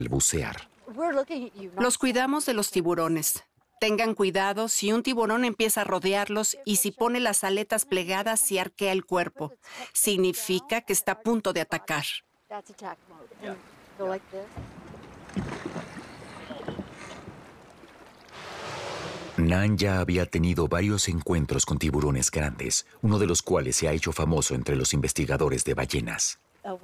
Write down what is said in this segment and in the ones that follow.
bucear. Los cuidamos de los tiburones. Tengan cuidado si un tiburón empieza a rodearlos y si pone las aletas plegadas y arquea el cuerpo. Significa que está a punto de atacar. Nan ya había tenido varios encuentros con tiburones grandes, uno de los cuales se ha hecho famoso entre los investigadores de ballenas.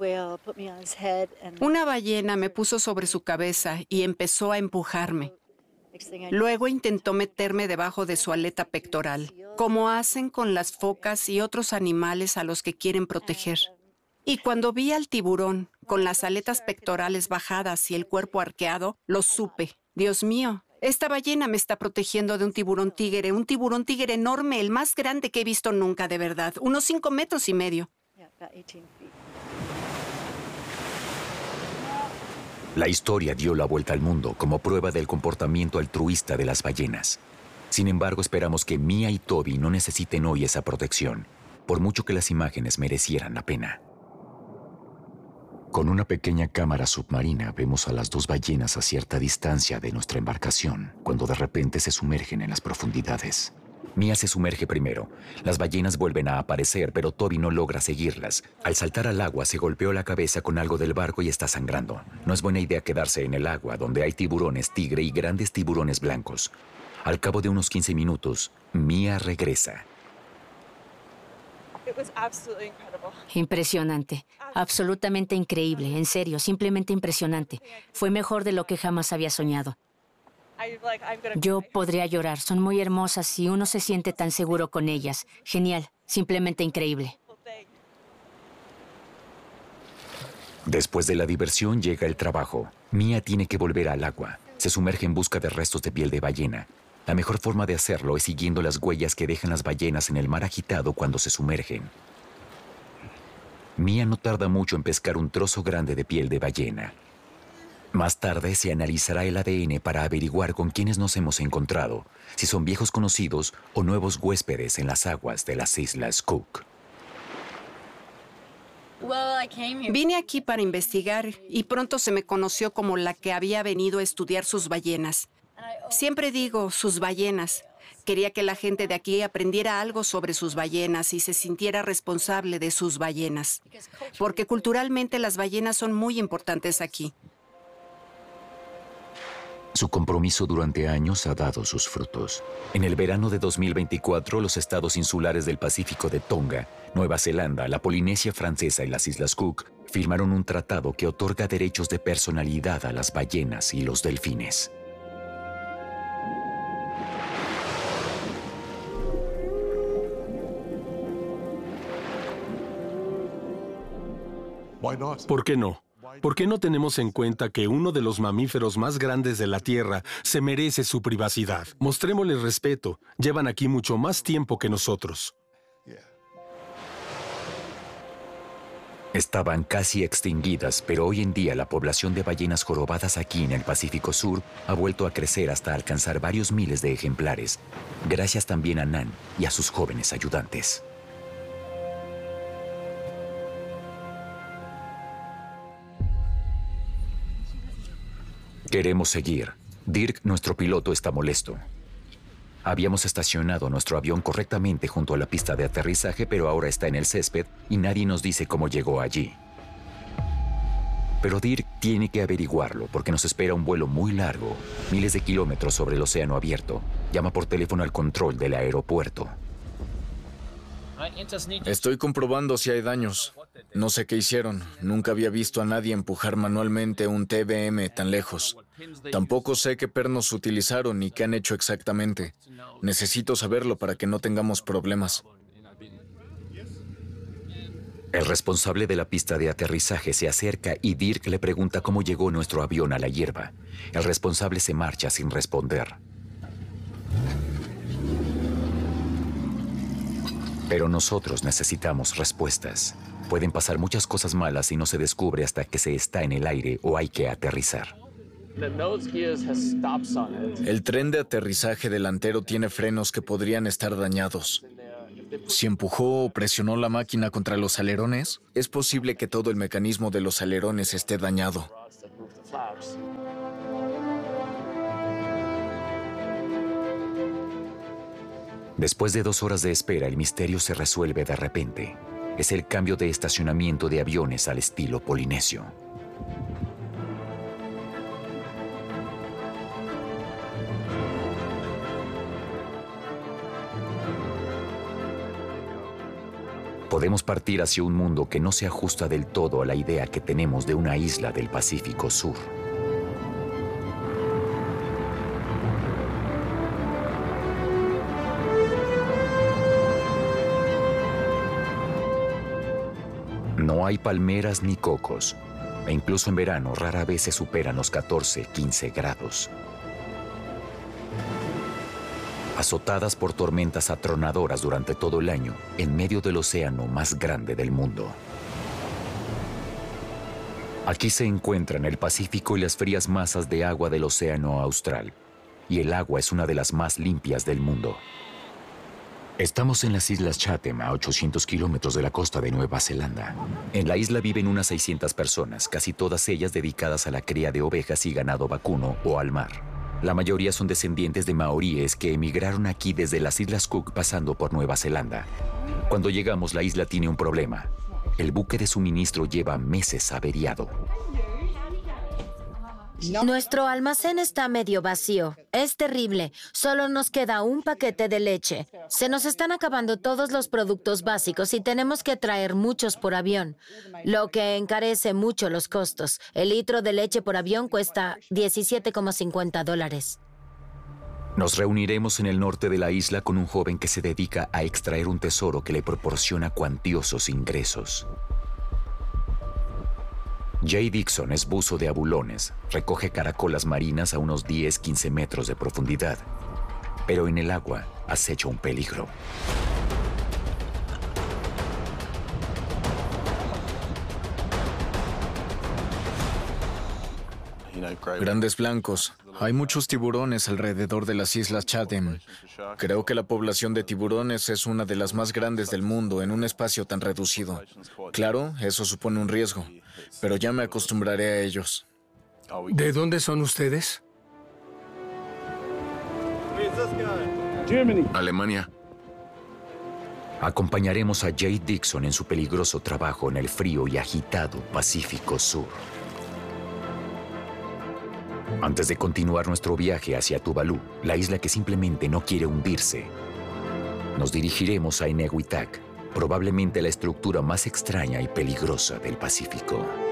Una ballena me puso sobre su cabeza y empezó a empujarme. Luego intentó meterme debajo de su aleta pectoral, como hacen con las focas y otros animales a los que quieren proteger. Y cuando vi al tiburón, con las aletas pectorales bajadas y el cuerpo arqueado, lo supe. Dios mío, esta ballena me está protegiendo de un tiburón tigre enorme, el más grande que he visto nunca, de verdad, unos 5,5 metros. La historia dio la vuelta al mundo como prueba del comportamiento altruista de las ballenas. Sin embargo, esperamos que Mia y Toby no necesiten hoy esa protección, por mucho que las imágenes merecieran la pena. Con una pequeña cámara submarina vemos a las dos ballenas a cierta distancia de nuestra embarcación, cuando de repente se sumergen en las profundidades. Mia se sumerge primero. Las ballenas vuelven a aparecer, pero Toby no logra seguirlas. Al saltar al agua, se golpeó la cabeza con algo del barco y está sangrando. No es buena idea quedarse en el agua, donde hay tiburones tigre y grandes tiburones blancos. Al cabo de unos 15 minutos, Mia regresa. Impresionante, absolutamente increíble, en serio, simplemente impresionante. Fue mejor de lo que jamás había soñado. Yo podría llorar, son muy hermosas y uno se siente tan seguro con ellas. Genial, simplemente increíble. Después de la diversión llega el trabajo. Mia tiene que volver al agua. Se sumerge en busca de restos de piel de ballena. La mejor forma de hacerlo es siguiendo las huellas que dejan las ballenas en el mar agitado cuando se sumergen. Mia no tarda mucho en pescar un trozo grande de piel de ballena. Más tarde se analizará el ADN para averiguar con quiénes nos hemos encontrado, si son viejos conocidos o nuevos huéspedes en las aguas de las Islas Cook. Vine aquí para investigar y pronto se me conoció como la que había venido a estudiar sus ballenas. Siempre digo sus ballenas. Quería que la gente de aquí aprendiera algo sobre sus ballenas y se sintiera responsable de sus ballenas. Porque culturalmente las ballenas son muy importantes aquí. Su compromiso durante años ha dado sus frutos. En el verano de 2024, los estados insulares del Pacífico de Tonga, Nueva Zelanda, la Polinesia Francesa y las Islas Cook firmaron un tratado que otorga derechos de personalidad a las ballenas y los delfines. ¿Por qué no? ¿Por qué no tenemos en cuenta que uno de los mamíferos más grandes de la Tierra se merece su privacidad? Mostrémosles respeto. Llevan aquí mucho más tiempo que nosotros. Estaban casi extinguidas, pero hoy en día la población de ballenas jorobadas aquí en el Pacífico Sur ha vuelto a crecer hasta alcanzar varios miles de ejemplares, gracias también a Nan y a sus jóvenes ayudantes. Queremos seguir. Dirk, nuestro piloto, está molesto. Habíamos estacionado nuestro avión correctamente junto a la pista de aterrizaje, pero ahora está en el césped y nadie nos dice cómo llegó allí. Pero Dirk tiene que averiguarlo porque nos espera un vuelo muy largo, miles de kilómetros sobre el océano abierto. Llama por teléfono al control del aeropuerto. Estoy comprobando si hay daños. No sé qué hicieron. Nunca había visto a nadie empujar manualmente un TBM tan lejos. Tampoco sé qué pernos utilizaron ni qué han hecho exactamente. Necesito saberlo para que no tengamos problemas. El responsable de la pista de aterrizaje se acerca y Dirk le pregunta cómo llegó nuestro avión a la hierba. El responsable se marcha sin responder. Pero nosotros necesitamos respuestas. Pueden pasar muchas cosas malas y no se descubre hasta que se está en el aire o hay que aterrizar. El tren de aterrizaje delantero tiene frenos que podrían estar dañados. Si empujó o presionó la máquina contra los alerones, es posible que todo el mecanismo de los alerones esté dañado. Después de 2 horas de espera, el misterio se resuelve de repente. Es el cambio de estacionamiento de aviones al estilo polinesio. Podemos partir hacia un mundo que no se ajusta del todo a la idea que tenemos de una isla del Pacífico Sur. No hay palmeras ni cocos, e incluso en verano rara vez se superan los 14, 15 grados. Azotadas por tormentas atronadoras durante todo el año, en medio del océano más grande del mundo. Aquí se encuentran el Pacífico y las frías masas de agua del océano austral, y el agua es una de las más limpias del mundo. Estamos en las Islas Chatham, a 800 kilómetros de la costa de Nueva Zelanda. En la isla viven unas 600 personas, casi todas ellas dedicadas a la cría de ovejas y ganado vacuno o al mar. La mayoría son descendientes de maoríes que emigraron aquí desde las Islas Cook pasando por Nueva Zelanda. Cuando llegamos, la isla tiene un problema. El buque de suministro lleva meses averiado. Nuestro almacén está medio vacío. Es terrible. Solo nos queda un paquete de leche. Se nos están acabando todos los productos básicos y tenemos que traer muchos por avión, lo que encarece mucho los costos. El litro de leche por avión cuesta $17,50. Nos reuniremos en el norte de la isla con un joven que se dedica a extraer un tesoro que le proporciona cuantiosos ingresos. Jay Dixon es buzo de abulones, recoge caracolas marinas a unos 10-15 metros de profundidad, pero en el agua acecha un peligro. Grandes blancos. Hay muchos tiburones alrededor de las Islas Chatham. Creo que la población de tiburones es una de las más grandes del mundo en un espacio tan reducido. Claro, eso supone un riesgo, pero ya me acostumbraré a ellos. ¿De dónde son ustedes? Alemania. Acompañaremos a Jay Dixon en su peligroso trabajo en el frío y agitado Pacífico Sur. Antes de continuar nuestro viaje hacia Tuvalu, la isla que simplemente no quiere hundirse, nos dirigiremos a Enewetak, probablemente la estructura más extraña y peligrosa del Pacífico.